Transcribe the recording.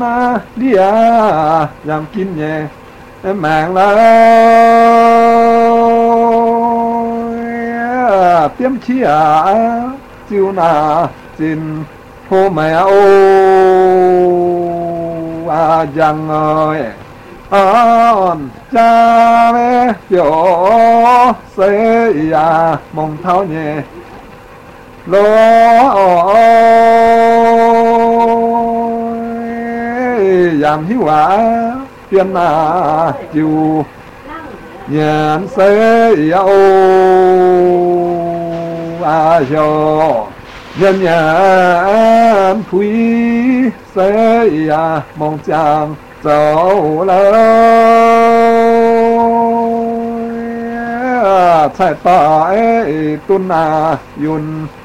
đi dòng kín nhẹ mạng là tiêm chia chiêu na xin hô mẹ ô rằng ơi cha mẹ biểu sẽ mong thao nhẹ lo giảm hiu tiên chiều nhàn sẽ cho nhân nhàn quý sẽ mong chàng dẫu lời chạy tải tuân yun